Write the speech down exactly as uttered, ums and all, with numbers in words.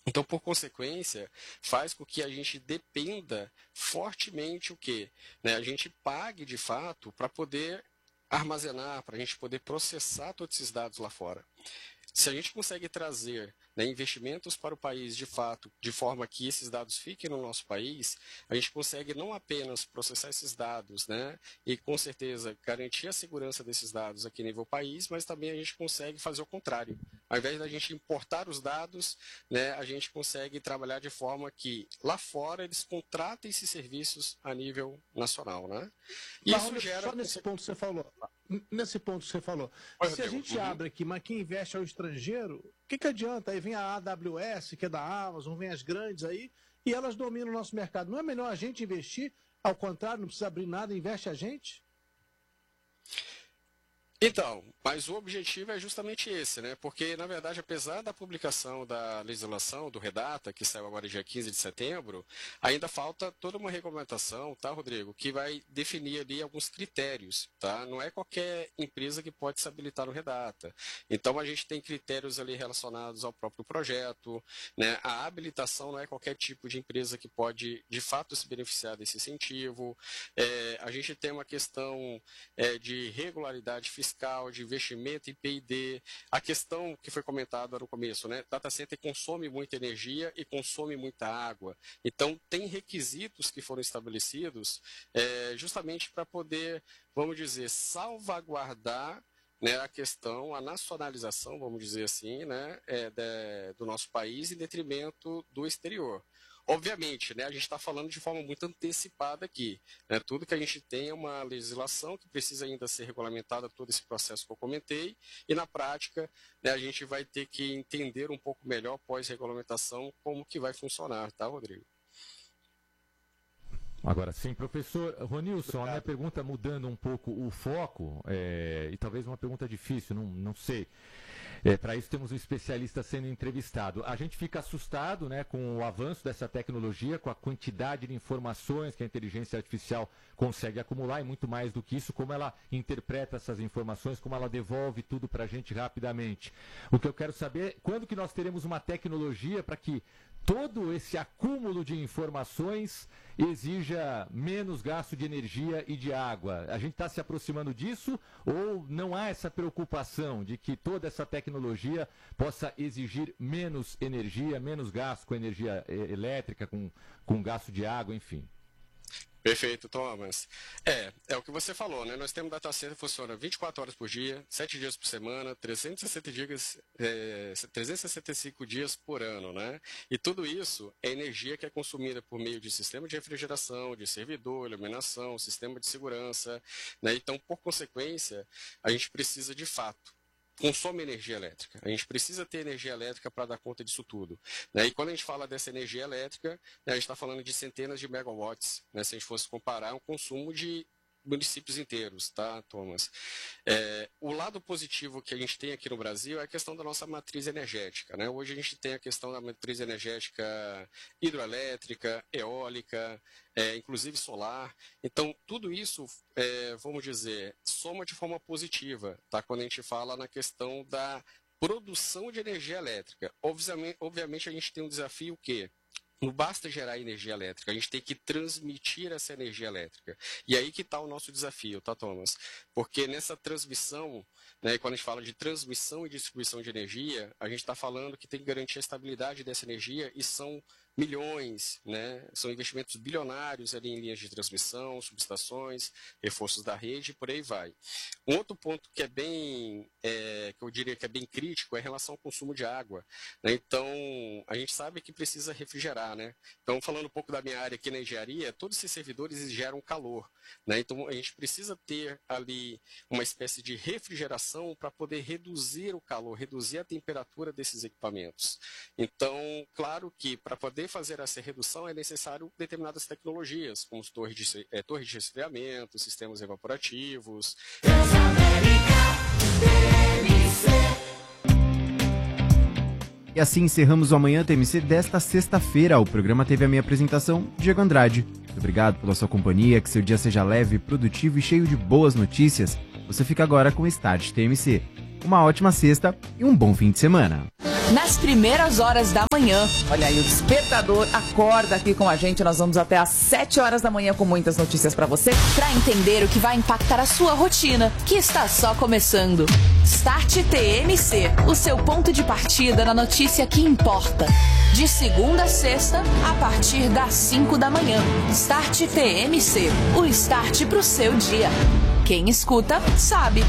Então, por consequência, faz com que a gente dependa fortemente o quê? Né? A gente pague, de fato, para poder armazenar, para a gente poder processar todos esses dados lá fora. Se a gente consegue trazer, né, investimentos para o país de fato, de forma que esses dados fiquem no nosso país, a gente consegue não apenas processar esses dados, né, e com certeza garantir a segurança desses dados aqui nível país, mas também a gente consegue fazer o contrário. Ao invés da gente importar os dados, né, a gente consegue trabalhar de forma que lá fora eles contratem esses serviços a nível nacional, né? Isso Mas, gera... Só nesse ponto que você falou, nesse ponto que você falou, Oi, se a gente uhum. abre aqui, mas quem investe ao estrangeiro, o que, que adianta? Aí vem a A W S, que é da Amazon, vem as grandes aí, e elas dominam o nosso mercado. Não é melhor a gente investir? Ao contrário, não precisa abrir nada, investe a gente? Então, mas o objetivo é justamente esse, né? Porque, na verdade, apesar da publicação da legislação do REDATA, que saiu agora dia quinze de setembro, ainda falta toda uma regulamentação, tá, Rodrigo, que vai definir ali alguns critérios, tá? Não é qualquer empresa que pode se habilitar no REDATA. Então, a gente tem critérios ali relacionados ao próprio projeto, né? A habilitação não é qualquer tipo de empresa que pode, de fato, se beneficiar desse incentivo. É, a gente tem uma questão é, de regularidade fiscal, fiscal, de investimento em P e D, a questão que foi comentada no começo, né? Data center consome muita energia e consome muita água. Então, tem requisitos que foram estabelecidos é, justamente para poder, vamos dizer, salvaguardar, né, a questão, a nacionalização, vamos dizer assim, né, é, de, do nosso país em detrimento do exterior. Obviamente, né, a gente está falando de forma muito antecipada aqui. Né, tudo que a gente tem é uma legislação que precisa ainda ser regulamentada, todo esse processo que eu comentei, e na prática, né, a gente vai ter que entender um pouco melhor, pós-regulamentação, como que vai funcionar, tá, Rodrigo? Agora sim, professor Ronilson, a minha pergunta mudando um pouco o foco, é, e talvez uma pergunta difícil, não, não sei. É, para isso temos um especialista sendo entrevistado. A gente fica assustado, né, com o avanço dessa tecnologia, com a quantidade de informações que a inteligência artificial consegue acumular, e muito mais do que isso, como ela interpreta essas informações, como ela devolve tudo para a gente rapidamente. O que eu quero saber é quando que nós teremos uma tecnologia para que todo esse acúmulo de informações exija menos gasto de energia e de água. A gente está se aproximando disso ou não há essa preocupação de que toda essa tecnologia possa exigir menos energia, menos gasto com energia elétrica, com, com gasto de água, enfim? Perfeito, Thomas. É, é o que você falou, né? Nós temos data center que funciona vinte e quatro horas por dia, sete dias por semana, trezentos e sessenta dias, é, trezentos e sessenta e cinco dias por ano, né? E tudo isso é energia que é consumida por meio de sistema de refrigeração, de servidor, iluminação, sistema de segurança, né? Então, por consequência, a gente precisa de fato consome energia elétrica. A gente precisa ter energia elétrica para dar conta disso tudo. Né? E quando a gente fala dessa energia elétrica, né, a gente está falando de centenas de megawatts, né, se a gente fosse comparar um consumo de municípios inteiros, tá, Thomas? É, o lado positivo que a gente tem aqui no Brasil é a questão da nossa matriz energética, né? Hoje a gente tem a questão da matriz energética hidroelétrica, eólica, é, inclusive solar. Então, tudo isso, é, vamos dizer, soma de forma positiva, tá? Quando a gente fala na questão da produção de energia elétrica. Obviamente, obviamente a gente tem um desafio que não basta gerar energia elétrica, a gente tem que transmitir essa energia elétrica. E aí que está o nosso desafio, tá, Thomas? Porque nessa transmissão, né, quando a gente fala de transmissão e distribuição de energia, a gente está falando que tem que garantir a estabilidade dessa energia e são milhões, né? São investimentos bilionários ali em linhas de transmissão, subestações, reforços da rede e por aí vai. Um outro ponto que é bem, é, que eu diria que é bem crítico é em relação ao consumo de água. Né? Então, a gente sabe que precisa refrigerar, né? Então, falando um pouco da minha área aqui na engenharia, todos esses servidores geram calor, né? Então, a gente precisa ter ali uma espécie de refrigeração para poder reduzir o calor, reduzir a temperatura desses equipamentos. Então, claro que para poder fazer essa redução é necessário determinadas tecnologias, como as torres de, é, torres de resfriamento, sistemas evaporativos. E assim encerramos o Amanhã T M C desta sexta-feira. O programa teve a minha apresentação, Diego Andrade. Muito obrigado pela sua companhia, que seu dia seja leve, produtivo e cheio de boas notícias. Você fica agora com o Start T M C. Uma ótima sexta e um bom fim de semana. nas primeiras horas da manhã. Olha aí, o Despertador acorda aqui com a gente. Nós vamos até às sete horas da manhã com muitas notícias para você. Para entender o que vai impactar a sua rotina, que está só começando. Start T M C, o seu ponto de partida na notícia que importa. De segunda a sexta, a partir das cinco da manhã. Start T M C, o start pro seu dia. Quem escuta, sabe.